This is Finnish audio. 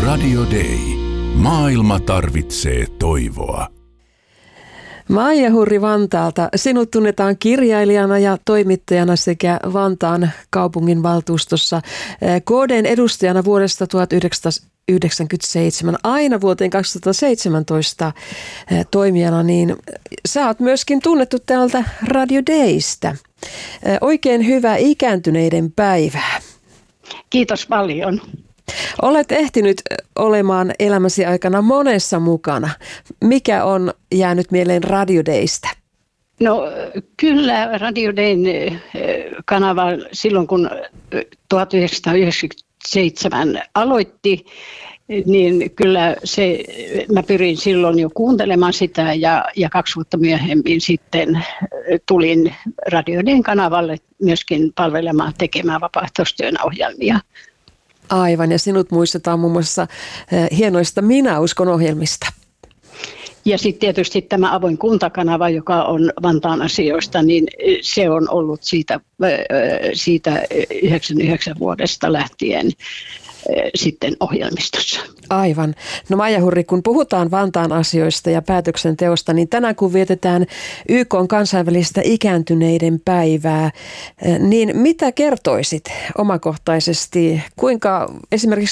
Radio Day. Maailma tarvitsee toivoa. Maija Hurri Vantaalta. Sinut tunnetaan kirjailijana ja toimittajana sekä Vantaan kaupunginvaltuustossa KD:n edustajana vuodesta 1997 aina vuoteen 2017 toimijana, niin sä oot myöskin tunnettu täältä Radio Daystä. Oikein hyvää ikääntyneiden päivää. Kiitos paljon. Olet ehtinyt olemaan elämäsi aikana monessa mukana. Mikä on jäänyt mieleen Radio Daystä? No kyllä Radio Dayn kanava silloin kun 1997 aloitti, niin kyllä mä pyrin silloin jo kuuntelemaan sitä ja 2 vuotta myöhemmin sitten tulin Radio Dayn kanavalle myöskin palvelemaan tekemään vapaaehtoistyön ohjelmia. Aivan, ja sinut muistetaan muun muassa hienoista Minä uskon -ohjelmista. Ja sitten tietysti tämä avoin kuntakanava, joka on Vantaan asioista, niin se on ollut siitä 99 vuodesta lähtien sitten ohjelmistossa. Aivan. No Maija Hurri, kun puhutaan Vantaan asioista ja päätöksenteosta, niin tänään kun vietetään YK:n kansainvälistä ikääntyneiden päivää, niin mitä kertoisit omakohtaisesti, kuinka esimerkiksi